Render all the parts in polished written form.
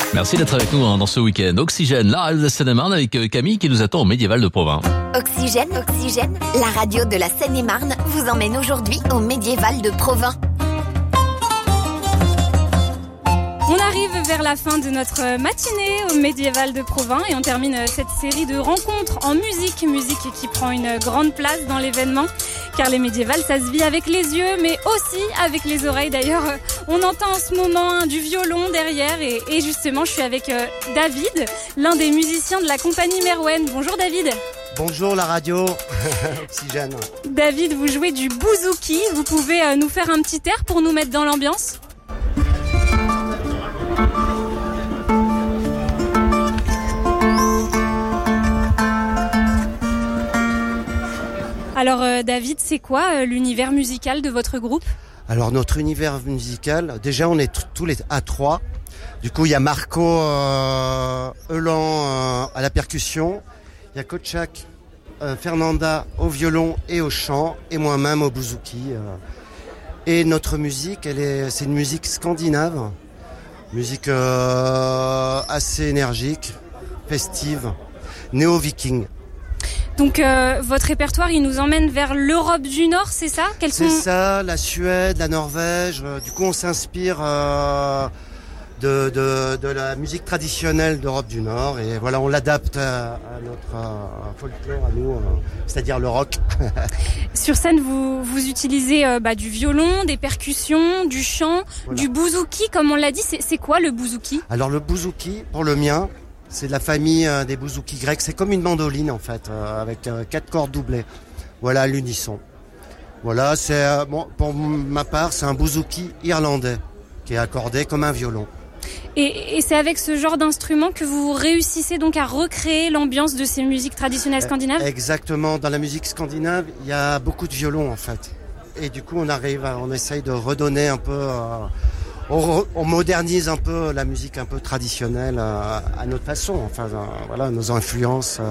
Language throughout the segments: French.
Merci d'être avec nous dans ce week-end. Oxygène, la radio de la Seine-et-Marne avec Camille qui nous attend au Médiéval de Provins. Oxygène, la radio de la Seine-et-Marne vous emmène aujourd'hui au Médiéval de Provins. On arrive vers la fin de notre matinée au Médiéval de Provins et on termine cette série de rencontres en musique qui prend une grande place dans l'événement. Car les médiévals, ça se vit avec les yeux, mais aussi avec les oreilles. D'ailleurs, on entend en ce moment du violon derrière et justement, je suis avec David, l'un des musiciens de la compagnie Merouane. Bonjour David. Bonjour la radio, Oxygène. David, vous jouez du bouzouki. Vous pouvez nous faire un petit air pour nous mettre dans l'ambiance ? Alors David, c'est quoi l'univers musical de votre groupe ? Alors notre univers musical, déjà on est tous les à 3. Du coup il y a Marco Eulan à la percussion, il y a Kotchak, Fernanda au violon et au chant, et moi-même au bouzouki. Et notre musique, c'est une musique scandinave, musique assez énergique, festive, néo-viking. Donc votre répertoire, il nous emmène vers l'Europe du Nord, c'est ça ? C'est ça, la Suède, la Norvège. Du coup, on s'inspire de la musique traditionnelle d'Europe du Nord. Et voilà, on l'adapte à notre folklore, à nous, c'est-à-dire le rock. Sur scène, vous utilisez du violon, des percussions, du chant, voilà. Du bouzouki, comme on l'a dit. C'est quoi le bouzouki ? Alors le bouzouki, pour le mien, c'est de la famille des bouzouki grecs. C'est comme une mandoline en fait, avec 4 cordes doublées. Voilà, à l'unisson. Voilà, c'est pour ma part, c'est un bouzouki irlandais qui est accordé comme un violon. Et c'est avec ce genre d'instrument que vous réussissez donc à recréer l'ambiance de ces musiques traditionnelles scandinaves ? Exactement. Dans la musique scandinave, il y a beaucoup de violons en fait. Et du coup, on essaye de redonner un peu. On modernise un peu la musique un peu traditionnelle à notre façon, enfin voilà, nos influences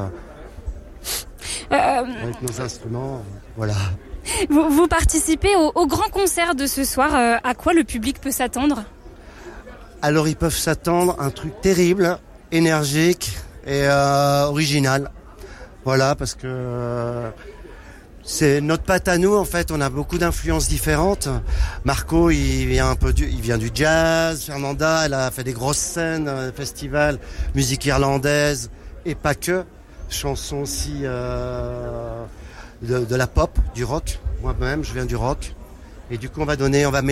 avec nos instruments, voilà. Vous participez au grand concert de ce soir, à quoi le public peut s'attendre ? Alors ils peuvent s'attendre à un truc terrible, énergique et original, voilà, parce que c'est notre patte à nous, en fait, on a beaucoup d'influences différentes. Marco, il vient du jazz. Fernanda, elle a fait des grosses scènes, festivals, musique irlandaise et pas que. Chansons aussi de la pop, du rock. Moi-même, je viens du rock. Et du coup, on va